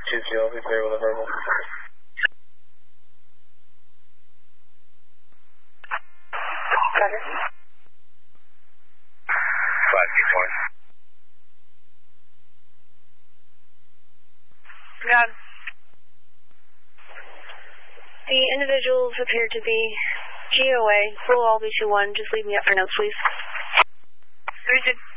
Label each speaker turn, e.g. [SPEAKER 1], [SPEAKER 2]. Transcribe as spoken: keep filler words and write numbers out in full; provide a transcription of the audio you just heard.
[SPEAKER 1] two zero, who's there with a verbal?
[SPEAKER 2] Roger.
[SPEAKER 3] five six one.
[SPEAKER 2] Got it. The individuals appear to be G O A, full all B two one. Just leave me up for notes, please.
[SPEAKER 4] Three six.